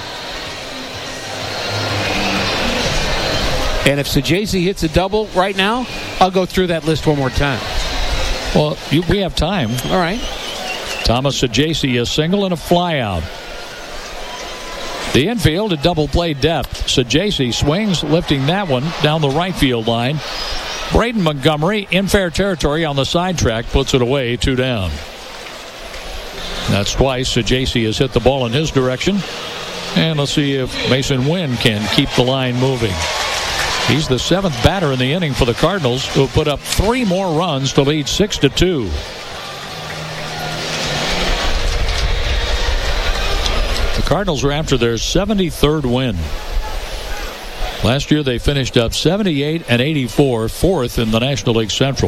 And if Saggese hits a double right now, I'll go through that list one more time. Well, you, we have time. All right. Thomas Saggese, a single and a fly out. The infield, a double play depth. Saggese swings, lifting that one down the right field line. Braden Montgomery in fair territory on the side track, puts it away, two down. That's twice Saggese has hit the ball in his direction. And let's see if Mason Wynn can keep the line moving. He's the seventh batter in the inning for the Cardinals, who put up three more runs to lead six to two. The Cardinals are after their seventy-third win. Last year they finished up seventy-eight and eighty-four, fourth in the National League Central.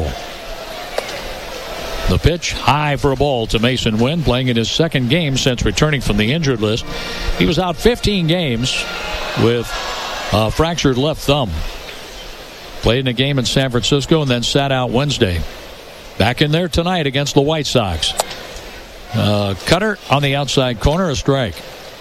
The pitch high for a ball to Mason Wynn, playing in his second game since returning from the injured list. He was out fifteen games with a fractured left thumb. Played in a game in San Francisco and then sat out Wednesday. Back in there tonight against the White Sox. Uh, cutter on the outside corner, a strike.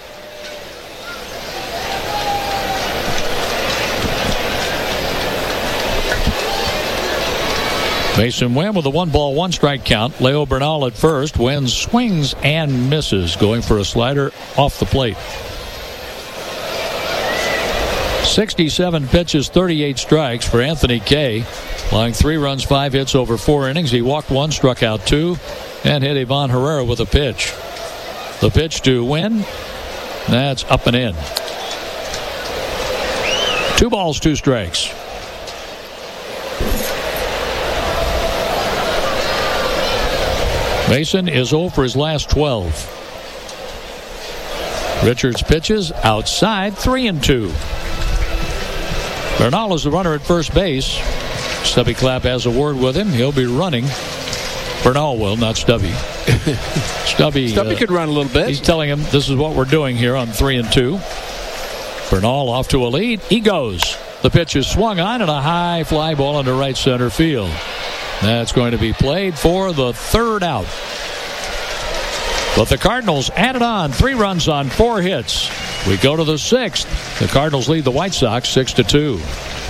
Mason Wynn with a one ball, one strike count. Leo Bernal at first. Wynn swings and misses, going for a slider off the plate. sixty-seven pitches, thirty-eight strikes for Anthony Kay. Lying three runs, five hits over four innings. He walked one, struck out two, and hit Ivan Herrera with a pitch. The pitch to Wynn. That's up and in. Two balls, two strikes. Mason is oh for his last twelve. Richards pitches outside, three and two. Bernal is the runner at first base. Stubby Clapp has a word with him. He'll be running. Bernal will, not Stubby. Stubby, Stubby uh, could run a little bit. He's telling him this is what we're doing here on three and two. Bernal off to a lead. He goes. The pitch is swung on and a high fly ball into right center field. That's going to be played for the third out. But the Cardinals added on three runs on four hits. We go to the sixth. The Cardinals lead the White Sox six to two.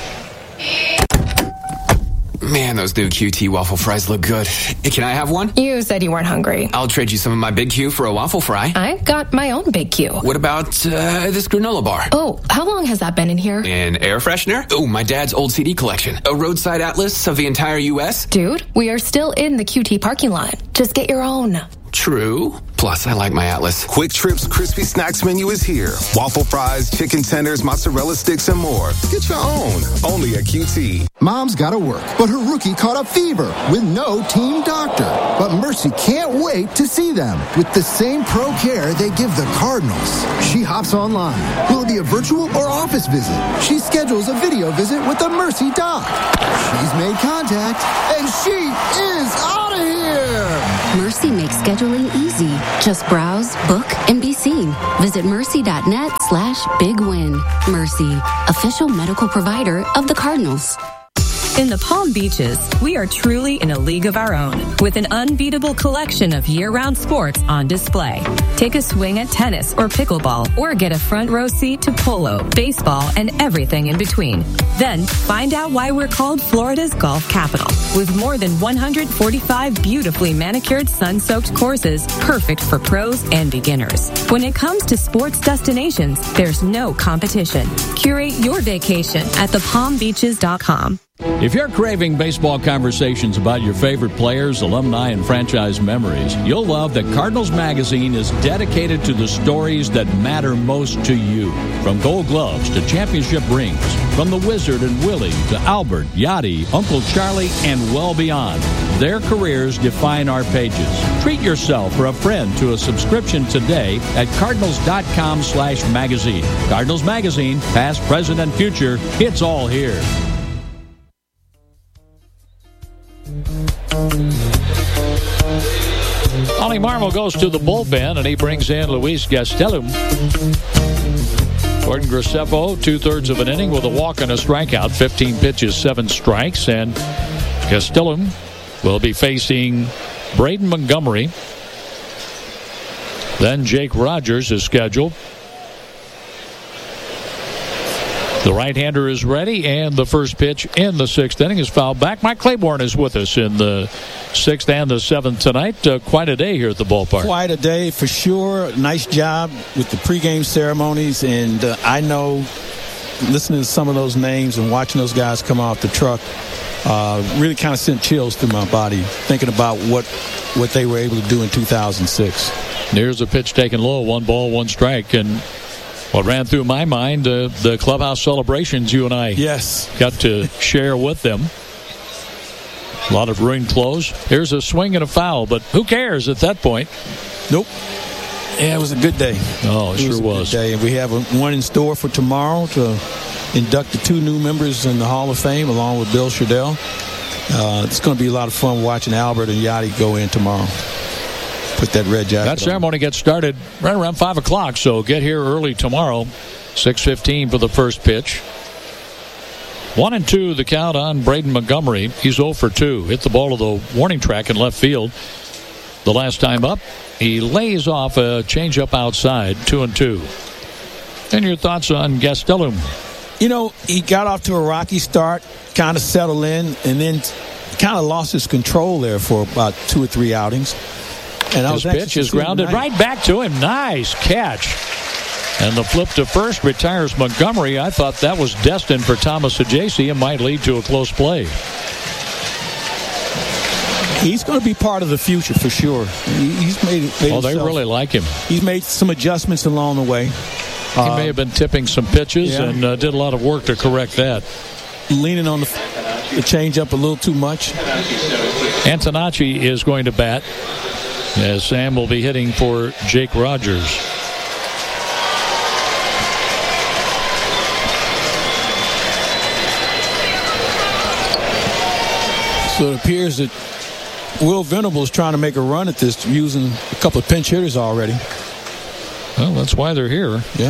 Man, those new Q T waffle fries look good. Can I have one? You said you weren't hungry. I'll trade you some of my Big Q for a waffle fry. I've got my own Big Q. What about uh, this granola bar? Oh, how long has that been in here? An air freshener? Oh, my dad's old C D collection. A roadside atlas of the entire U S? Dude, we are still in the Q T parking lot. Just get your own. True. Plus Plus, I like my Atlas. Quick Trip's crispy snacks menu is here. Waffle fries, chicken tenders, mozzarella sticks, and more. Get your own. Only at Q T. Mom's got to work, but her rookie caught a fever with no team doctor. But Mercy can't wait to see them with the same pro care they give the Cardinals. She hops online. Will it be a virtual or office visit? She schedules a video visit with the Mercy doc. She's made contact, and she is out of here. Mercy makes scheduling easy. Just browse, book, and be seen. Visit mercy.net slash big win. Mercy, official medical provider of the Cardinals. In the Palm Beaches, we are truly in a league of our own, with an unbeatable collection of year-round sports on display. Take a swing at tennis or pickleball, or get a front row seat to polo, baseball, and everything in between. Then, find out why we're called Florida's golf capital, with more than one hundred forty-five beautifully manicured sun-soaked courses, perfect for pros and beginners. When it comes to sports destinations, there's no competition. Curate your vacation at the palm beaches dot com. If you're craving baseball conversations about your favorite players, alumni, and franchise memories, you'll love that Cardinals Magazine is dedicated to the stories that matter most to you. From Gold Gloves to championship rings, from the Wizard and Willie to Albert, Yachty, Uncle Charlie, and well beyond. Their careers define our pages. Treat yourself or a friend to a subscription today at cardinals.com slash magazine. Cardinals Magazine, past, present, and future, it's all here. Ollie Marmol goes to the bullpen, and he brings in Luis Gastelum. Gordon Gracefo, two-thirds of an inning with a walk and a strikeout, fifteen pitches, seven strikes, and Gastelum will be facing Braden Montgomery. Then Jake Rogers is scheduled. The right-hander is ready, and the first pitch in the sixth inning is fouled back. Mike Claiborne is with us in the sixth and the seventh tonight. Uh, quite a day here at the ballpark. Quite a day for sure. Nice job with the pregame ceremonies, and uh, I know listening to some of those names and watching those guys come off the truck uh, really kind of sent chills through my body thinking about what what they were able to do in two thousand six. There's a pitch taken low, one ball, one strike, and what ran through my mind, uh, the clubhouse celebrations you and I yes. got to share with them. A lot of ruined clothes. Here's a swing and a foul, but who cares at that point? Nope. Yeah, it was a good day. Oh, it, it sure was. A was. Good day. And we have a, one in store for tomorrow to induct the two new members in the Hall of Fame along with Bill Sherdell. Uh, it's going to be a lot of fun watching Albert and Yachty go in tomorrow. Put that red jacket That ceremony on. gets started right around five o'clock, so get here early tomorrow. six fifteen for the first pitch. One and two, the count on Braden Montgomery. He's oh for two. Hit the ball to the warning track in left field. The last time up, he lays off a changeup outside, two and two. And your thoughts on Gastelum? You know, he got off to a rocky start, kind of settled in, and then kind of lost his control there for about two or three outings. And His pitch is grounded right back to him. Nice catch. And the flip to first retires Montgomery. I thought that was destined for Thomas Ajayce and might lead to a close play. He's going to be part of the future for sure. He's made, made Oh, they himself, really like him. He's made some adjustments along the way. He uh, may have been tipping some pitches yeah. and uh, did a lot of work to correct that. Leaning on the, the changeup a little too much. Antonacci is going to bat, as Sam will be hitting for Jake Rogers. So it appears that Will Venable is trying to make a run at this using a couple of pinch hitters already. Well, that's why they're here. Yep.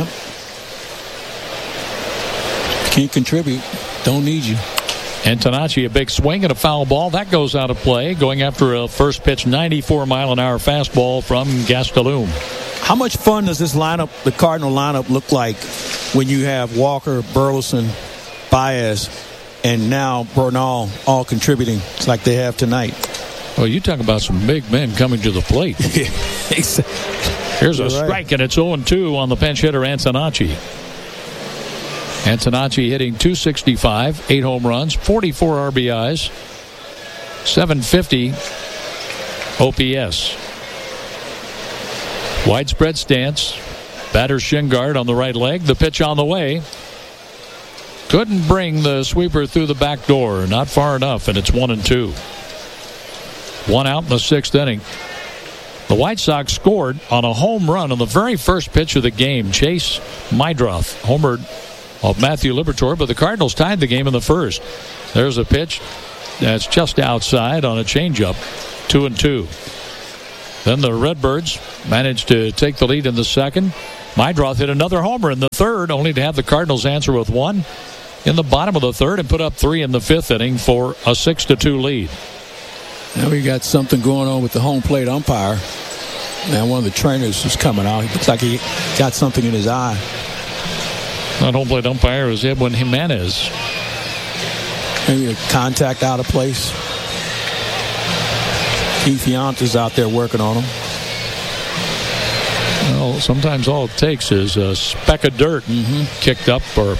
Can't contribute. Don't need you. Antonacci, a big swing and a foul ball. That goes out of play. Going after a first pitch ninety-four mile an hour fastball from Gastelum. How much fun does this lineup, the Cardinal lineup, look like when you have Walker, Burleson, Baez, and now Bernal all contributing like they have tonight? Well, you talk about some big men coming to the plate. Here's a You're strike, right. and it's oh and two on the pinch hitter Antonacci. Antonacci hitting two sixty-five, eight home runs, forty-four R B Is, seven fifty O P S. Widespread stance. Batter Shingard on the right leg. The pitch on the way. Couldn't bring the sweeper through the back door. Not far enough, and it's one and two. One out in the sixth inning. The White Sox scored on a home run on the very first pitch of the game. Chase Meidroth homered of Matthew Liberatore, but the Cardinals tied the game in the first. There's a pitch that's just outside on a changeup. Two and two. Then the Redbirds managed to take the lead in the second. Meidroth hit another homer in the third, only to have the Cardinals answer with one in the bottom of the third and put up three in the fifth inning for a six to two lead. Now we got something going on with the home plate umpire. Now one of the trainers is coming out. He looks like he got something in his eye. That home plate umpire is Edwin Jimenez. Maybe a contact out of place. Keith Yount out there working on him. Well, sometimes all it takes is a speck of dirt mm-hmm. kicked up, or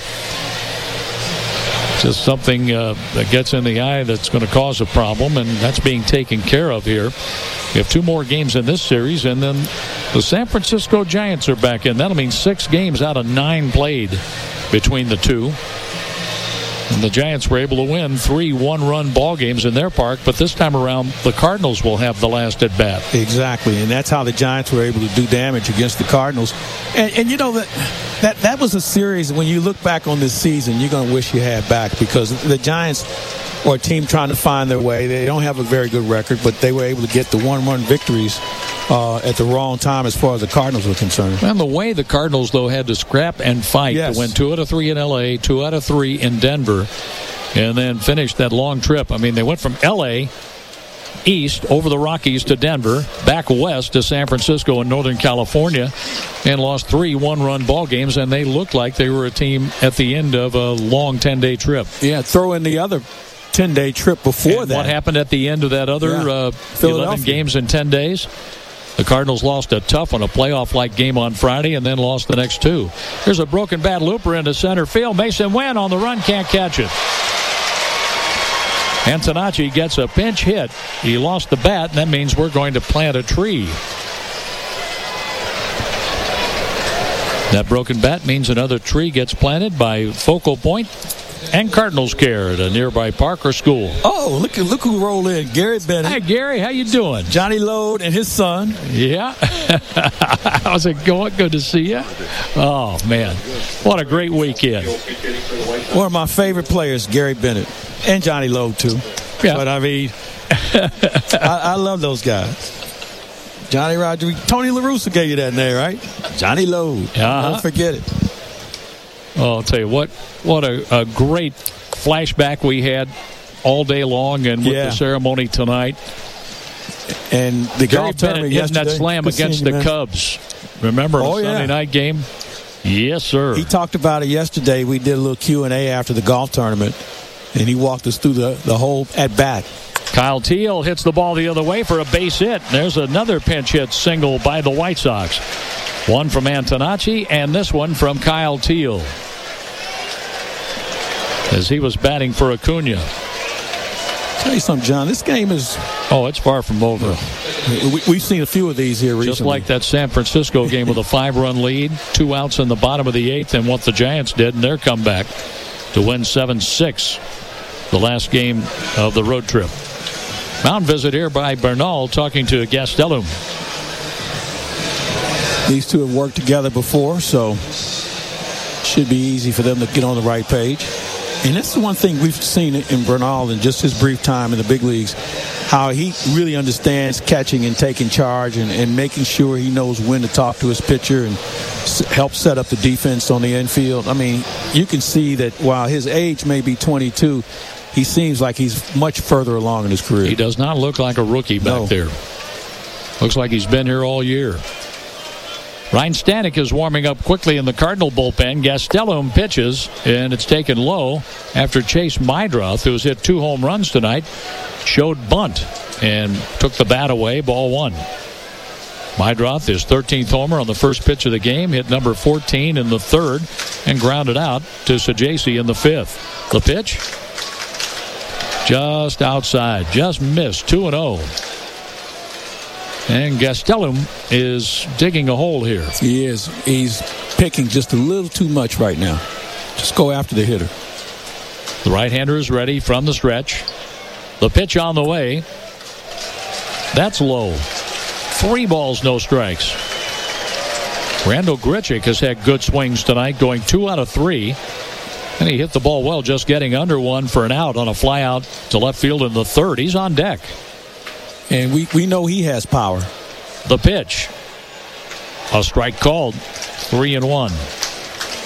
just something uh, that gets in the eye that's going to cause a problem, and that's being taken care of here. We have two more games in this series, and then the San Francisco Giants are back in. That'll mean six games out of nine played between the two. And the Giants were able to win three one-run ball games in their park, but this time around, the Cardinals will have the last at bat. Exactly, and that's how the Giants were able to do damage against the Cardinals. And, and you know, that, that that was a series, when you look back on this season, you're going to wish you had back, because the Giants are a team trying to find their way. They don't have a very good record, but they were able to get the one-run victories uh, at the wrong time as far as the Cardinals were concerned. And the way the Cardinals, though, had to scrap and fight yes. to win two out of three in L A, two out of three in Denver, and then finish that long trip. I mean, they went from L A east over the Rockies to Denver, back west to San Francisco and Northern California, and lost three one-run ball games, and they looked like they were a team at the end of a long ten-day trip. Yeah, throw in the other ten-day trip before and that. What happened at the end of that other yeah. uh, eleven games in ten days? The Cardinals lost a tough one, a playoff-like game on Friday, and then lost the next two. There's a broken bat looper into center field. Mason Wynn on the run, can't catch it. Antonacci gets a pinch hit. He lost the bat, and that means we're going to plant a tree. That broken bat means another tree gets planted by Focal Point and Cardinals Care at a nearby park or school. Oh, look look who rolled in. Gary Bennett. Hi, Gary. How you doing? Johnny Lode and his son. Yeah. How's it going? Good to see you. Oh, man. What a great weekend. One of my favorite players, Gary Bennett. And Johnny Lode, too. Yeah. But, I mean, I, I love those guys. Johnny Rodriguez. Tony La Russa gave you that name, right? Johnny Lode. Uh-huh. Don't forget it. Oh, I'll tell you what, what a, a great flashback we had all day long, and with yeah. the ceremony tonight. And the Gary golf tournament hitting that slam Good against you, the man. Cubs. Remember oh, the Sunday yeah. night game? Yes, sir. He talked about it yesterday. We did a little Q and A after the golf tournament, and he walked us through the, the whole at-bat. Kyle Teal hits the ball the other way for a base hit. There's another pinch hit single by the White Sox. One from Antonacci, and this one from Kyle Teal, as he was batting for Acuna. Tell you something, John. This game is... Oh, it's far from over. We, we've seen a few of these here recently. Just like that San Francisco game with a five-run lead, two outs in the bottom of the eighth, and what the Giants did in their comeback to win seven six, the last game of the road trip. Mound visit here by Bernal talking to Gastelum. These two have worked together before, so should be easy for them to get on the right page. And that's the one thing we've seen in Bernal in just his brief time in the big leagues, how he really understands catching and taking charge and, and making sure he knows when to talk to his pitcher and s- help set up the defense on the infield. I mean, you can see that while his age may be twenty-two, he seems like he's much further along in his career. He does not look like a rookie back no. there. Looks like he's been here all year. Ryan Stanek is warming up quickly in the Cardinal bullpen. Gastelum pitches, and it's taken low after Chase Meidroth, who's hit two home runs tonight, showed bunt and took the bat away, ball one. Meidroth, his thirteenth homer on the first pitch of the game, hit number fourteen in the third and grounded out to Sajaci in the fifth. The pitch? Just outside, just missed, two and oh. And Gastelum is digging a hole here. He is. He's picking just a little too much right now. Just go after the hitter. The right-hander is ready from the stretch. The pitch on the way. That's low. Three balls, no strikes. Randall Grichuk has had good swings tonight, going two out of three. And he hit the ball well, just getting under one for an out on a fly out to left field in the third. He's on deck. And we, we know he has power. The pitch. A strike called. Three and one.